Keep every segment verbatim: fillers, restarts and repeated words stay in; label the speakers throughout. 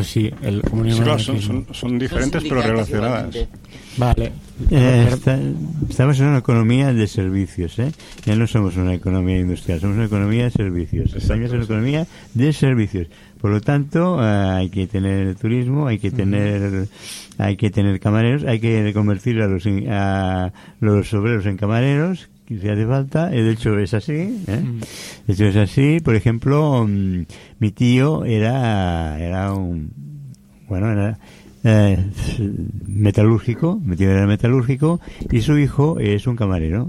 Speaker 1: pero sí, el comunismo.
Speaker 2: Sí, claro, son, son, son diferentes pero relacionadas.
Speaker 1: Vale.
Speaker 3: Eh, está, estamos en una economía de servicios, ¿eh? Ya no somos una economía industrial, somos una economía de servicios.
Speaker 2: Exacto,
Speaker 3: España es una economía de servicios. Por lo tanto, eh, hay que tener turismo, hay que tener, uh-huh. hay que tener camareros, hay que convertir a los a los obreros en camareros, si hace falta. De hecho es así, ¿eh? Uh-huh. De hecho es así. Por ejemplo, um, mi tío era era un bueno era Eh, metalúrgico, mi tío era metalúrgico y su hijo es un camarero.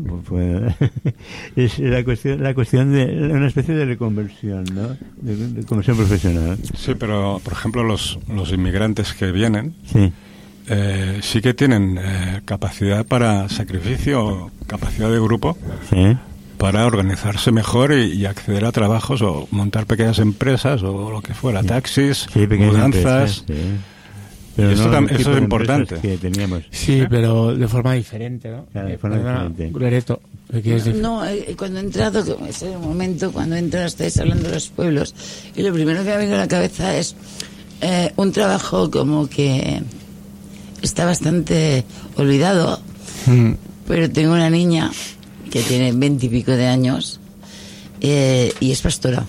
Speaker 3: Es la cuestión, la cuestión de una especie de reconversión, ¿no? De, de conversión profesional.
Speaker 2: Sí, pero por ejemplo los los inmigrantes que vienen,
Speaker 3: sí,
Speaker 2: eh, sí que tienen eh, capacidad para sacrificio, capacidad de grupo.
Speaker 3: Sí.
Speaker 2: Para organizarse mejor y, y acceder a trabajos o montar pequeñas empresas o lo que fuera, taxis,
Speaker 3: sí,
Speaker 2: mudanzas.
Speaker 3: Empresas, sí. Pero
Speaker 2: y esto,
Speaker 3: no,
Speaker 2: tam- eso es importante.
Speaker 3: Que teníamos.
Speaker 1: Sí, pero de forma diferente, ¿no?
Speaker 3: Claro, de forma
Speaker 1: Perdona,
Speaker 3: diferente.
Speaker 1: Loreto, ¿qué quieres decir?
Speaker 4: No, eh, cuando he entrado, que ese es el momento, cuando he entrado estáis hablando de los pueblos, y lo primero que me ha venido a la cabeza es eh, un trabajo como que está bastante olvidado, mm. pero tengo una niña que tiene veintipico de años eh, y es pastora.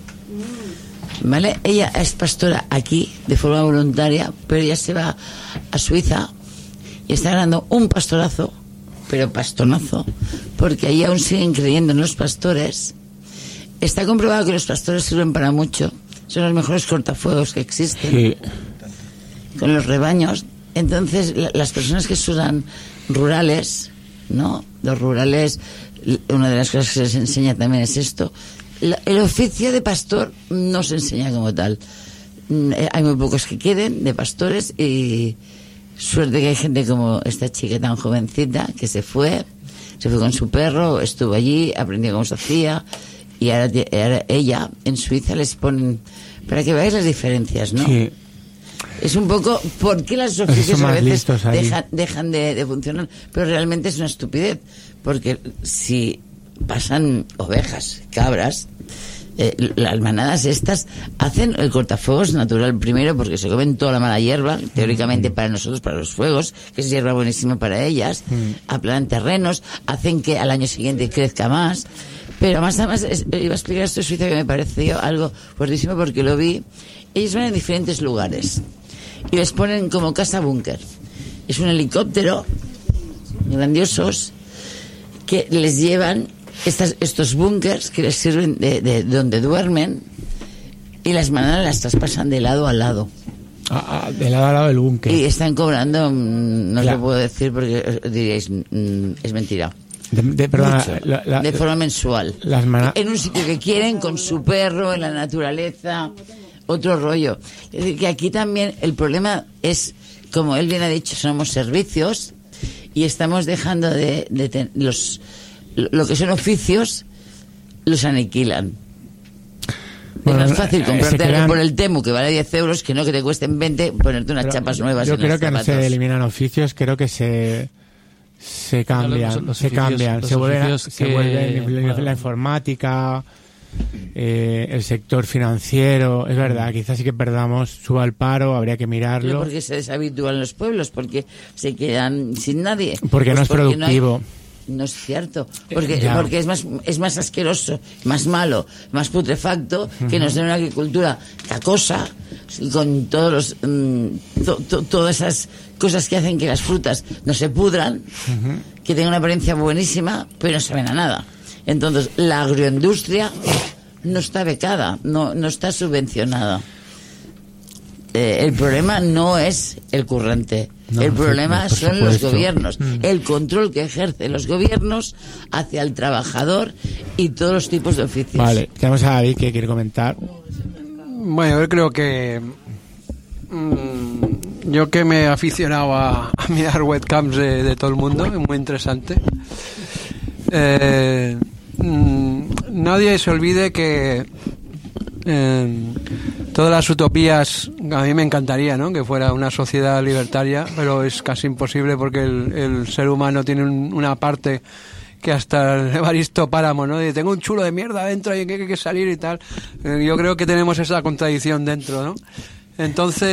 Speaker 4: ¿Vale? Ella es pastora aquí de forma voluntaria, pero ella se va a Suiza y está ganando un pastorazo, pero pastonazo, porque ahí aún siguen creyendo en los pastores. Está comprobado que los pastores sirven para mucho, son los mejores cortafuegos que existen, sí. Con los rebaños. Entonces la, las personas que son rurales, ¿no? Los rurales, una de las cosas que se les enseña también es esto. La, el oficio de pastor no se enseña como tal. Hay muy pocos que queden de pastores y suerte que hay gente como esta chica tan jovencita que se fue, se fue con su perro, estuvo allí, aprendió cómo se hacía y ahora, ahora ella en Suiza les ponen, para que veáis las diferencias, ¿no? Sí. Es un poco, ¿por qué los oficios a veces dejan, dejan de, de funcionar? Pero realmente es una estupidez, porque si pasan ovejas, cabras, eh, las manadas estas hacen el cortafuegos natural primero porque se comen toda la mala hierba, teóricamente para nosotros, para los fuegos, que es hierba buenísima para ellas, mm. aplanan terrenos, hacen que al año siguiente crezca más. Pero más además es, iba a explicar esto en Suiza que me pareció algo fuertísimo porque lo vi. Ellos van en diferentes lugares y les ponen como casa búnker. Es un helicóptero grandiosos que les llevan estas, estos búnkers que les sirven de, de, de donde duermen, y las manadas las traspasan de lado a lado.
Speaker 1: Ah, ah, de lado a lado del búnker.
Speaker 4: Y están cobrando, no claro. Lo puedo decir porque diréis, es mentira.
Speaker 1: De, de, perdona,
Speaker 4: la, la, de forma mensual.
Speaker 1: Las mana-
Speaker 4: en un sitio que quieren, con su perro, en la naturaleza, otro rollo. Es decir, que aquí también el problema es, como él bien ha dicho, somos servicios y estamos dejando de, de ten, los lo que son oficios los aniquilan. Bueno, es más fácil comprarte algo crean... por el Temu que vale diez euros que no que te cuesten veinte, ponerte unas Pero chapas nuevas.
Speaker 1: Yo creo que zapatos. No se eliminan oficios, creo que se se cambian, los, los se oficios, cambian, se vuelven, que... se vuelven la, la informática, eh, el sector financiero. Es verdad, quizás sí que perdamos, suba el paro, habría que mirarlo.
Speaker 4: Pero porque se deshabitúan los pueblos, porque se quedan sin nadie.
Speaker 1: Porque pues no es
Speaker 4: porque
Speaker 1: productivo.
Speaker 4: No hay... No es cierto, porque ya. porque es más es más asqueroso, más malo, más putrefacto uh-huh. que nos den una agricultura cacosa con todos los mm, to, to, todas esas cosas que hacen que las frutas no se pudran, uh-huh. que tengan una apariencia buenísima, pero no saben a nada. Entonces, la agroindustria no está becada, no no está subvencionada. Eh, el problema no es el currante. No, el problema no, son los gobiernos, mm. el control que ejercen los gobiernos hacia el trabajador y todos los tipos de oficios.
Speaker 1: Vale, tenemos a David que quiere comentar.
Speaker 5: Bueno, yo creo que mmm, yo que me he aficionado a, a mirar webcams de, de todo el mundo, es muy interesante. Eh, mmm, nadie se olvide que eh, todas las utopías, a mí me encantaría, ¿no?, que fuera una sociedad libertaria, pero es casi imposible porque el, el ser humano tiene un, una parte que hasta el Evaristo Páramo, ¿no?, de tengo un chulo de mierda dentro y hay que, que salir y tal. Eh, yo creo que tenemos esa contradicción dentro, ¿no? Entonces